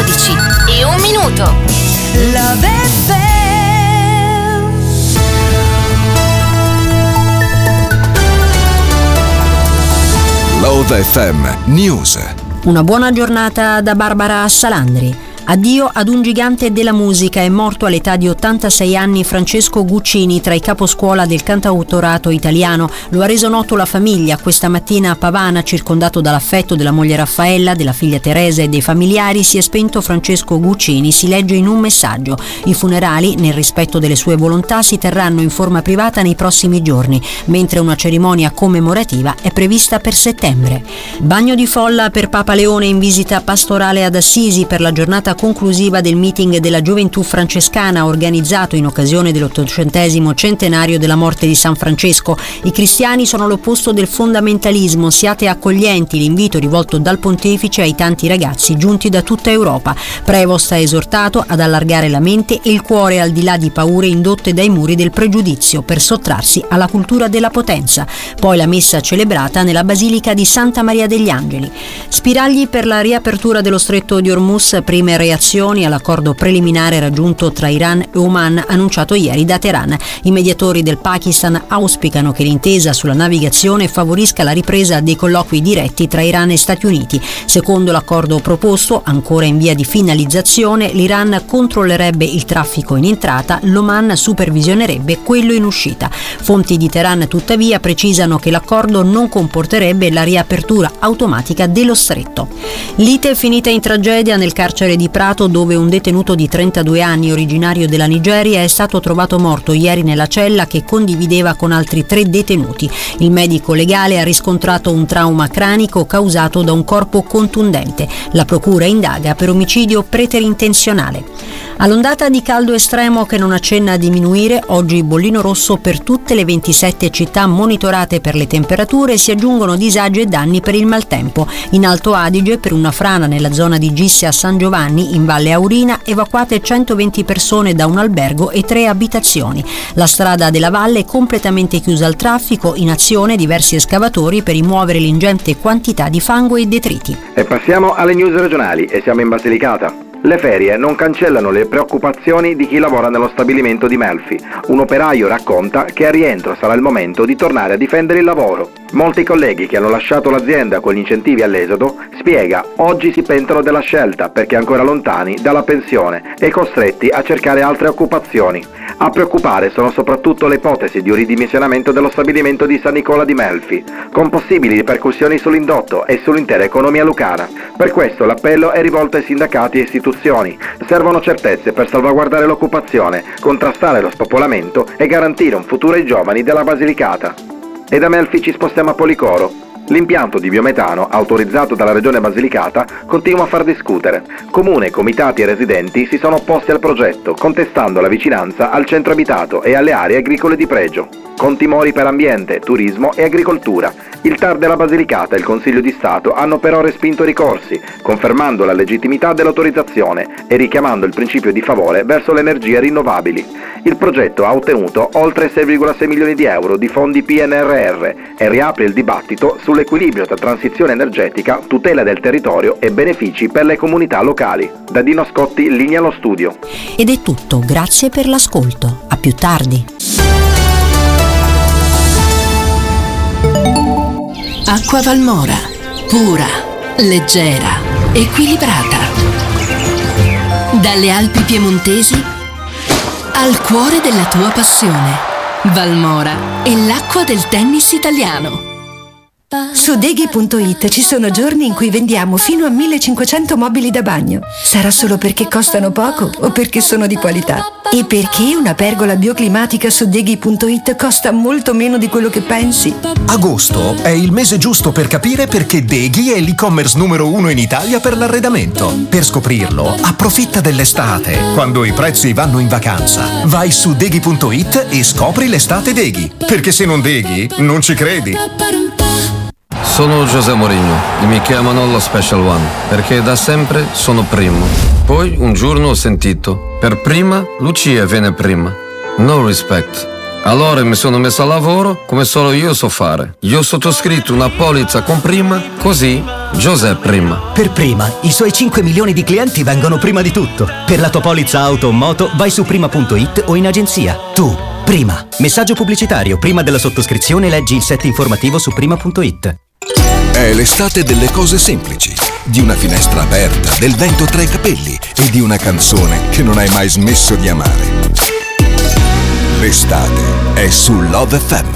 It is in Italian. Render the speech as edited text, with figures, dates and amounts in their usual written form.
12:01. Love FM. Love FM News. Una buona giornata da Barbara Salandri. Addio ad un gigante della musica. È morto all'età di 86 anni Francesco Guccini, tra i caposcuola del cantautorato italiano. Lo ha reso noto la famiglia questa mattina a Pavana, circondato dall'affetto della moglie Raffaella, della figlia Teresa e dei familiari. Si è spento Francesco Guccini, si legge in un messaggio. I funerali, nel rispetto delle sue volontà, si terranno in forma privata nei prossimi giorni, mentre una cerimonia commemorativa è prevista per settembre. Bagno di folla per Papa Leone in visita pastorale ad Assisi per la giornata conclusiva del meeting della gioventù francescana organizzato in occasione dell'800° centenario della morte di San Francesco. I cristiani sono l'opposto del fondamentalismo, siate accoglienti, l'invito rivolto dal pontefice ai tanti ragazzi giunti da tutta Europa. Prevost ha esortato ad allargare la mente e il cuore al di là di paure indotte dai muri del pregiudizio per sottrarsi alla cultura della potenza. Poi la messa celebrata nella Basilica di Santa Maria degli Angeli. Spiragli per la riapertura dello stretto di Hormuz, prime reazioni all'accordo preliminare raggiunto tra Iran e Oman annunciato ieri da Teheran. I mediatori del Pakistan auspicano che l'intesa sulla navigazione favorisca la ripresa dei colloqui diretti tra Iran e Stati Uniti. Secondo l'accordo proposto, ancora in via di finalizzazione, l'Iran controllerebbe il traffico in entrata, l'Oman supervisionerebbe quello in uscita. Fonti di Teheran tuttavia precisano che l'accordo non comporterebbe la riapertura automatica dello stretto. Lite finita in tragedia nel carcere di Prato, dove un detenuto di 32 anni originario della Nigeria è stato trovato morto ieri nella cella che condivideva con altri 3 detenuti. Il medico legale ha riscontrato un trauma cranico causato da un corpo contundente. La procura indaga per omicidio preterintenzionale. All'ondata di caldo estremo che non accenna a diminuire, oggi bollino rosso per tutte le 27 città monitorate per le temperature. Si aggiungono disagi e danni per il maltempo. In Alto Adige, per una frana nella zona di Gisse a San Giovanni, in Valle Aurina, evacuate 120 persone da un albergo e 3 abitazioni. La strada della valle è completamente chiusa al traffico, in azione diversi escavatori per rimuovere l'ingente quantità di fango e detriti. E passiamo alle news regionali e siamo in Basilicata. Le ferie non cancellano le preoccupazioni di chi lavora nello stabilimento di Melfi. Un operaio racconta che a rientro sarà il momento di tornare a difendere il lavoro. Molti colleghi che hanno lasciato l'azienda con gli incentivi all'esodo, spiega, oggi si pentono della scelta perché ancora lontani dalla pensione e costretti a cercare altre occupazioni. A preoccupare sono soprattutto le ipotesi di un ridimensionamento dello stabilimento di San Nicola di Melfi, con possibili ripercussioni sull'indotto e sull'intera economia lucana. Per questo l'appello è rivolto ai sindacati e istituzioni. Servono certezze per salvaguardare l'occupazione, contrastare lo spopolamento e garantire un futuro ai giovani della Basilicata. E da Melfi ci spostiamo a Policoro. L'impianto di biometano, autorizzato dalla regione Basilicata, continua a far discutere. Comune, comitati e residenti si sono opposti al progetto, contestando la vicinanza al centro abitato e alle aree agricole di pregio, con timori per ambiente, turismo e agricoltura. Il TAR della Basilicata e il Consiglio di Stato hanno però respinto ricorsi, confermando la legittimità dell'autorizzazione e richiamando il principio di favore verso le energie rinnovabili. Il progetto ha ottenuto oltre 6,6 milioni di euro di fondi PNRR e riapre il dibattito sull'equilibrio tra transizione energetica, tutela del territorio e benefici per le comunità locali. Da Dino Scotti, linea allo studio. Ed è tutto, grazie per l'ascolto. A più tardi. Acqua Valmora, pura, leggera, equilibrata. Dalle Alpi piemontesi al cuore della tua passione. Valmora è l'acqua del tennis italiano. Su Deghi.it ci sono giorni in cui vendiamo fino a 1500 mobili da bagno. Sarà solo perché costano poco o perché sono di qualità? E perché una pergola bioclimatica su Deghi.it costa molto meno di quello che pensi? Agosto è il mese giusto per capire perché Deghi è l'e-commerce numero 1 in Italia per l'arredamento. Per scoprirlo, approfitta dell'estate, quando i prezzi vanno in vacanza. Vai su Deghi.it e scopri l'estate Deghi. Perché se non Deghi, non ci credi. Sono José Mourinho e mi chiamano lo Special One perché da sempre sono primo. Poi un giorno ho sentito: per prima Lucia viene prima. No respect. Allora mi sono messo a lavoro come solo io so fare. Io ho sottoscritto una polizza con Prima, così Giuseppe Prima. Per Prima, i suoi 5 milioni di clienti vengono prima di tutto. Per la tua polizza auto o moto vai su prima.it o in agenzia. Tu, Prima. Messaggio pubblicitario. Prima della sottoscrizione leggi il set informativo su prima.it. È l'estate delle cose semplici, di una finestra aperta, del vento tra i capelli e di una canzone che non hai mai smesso di amare. L'estate è su Love FM.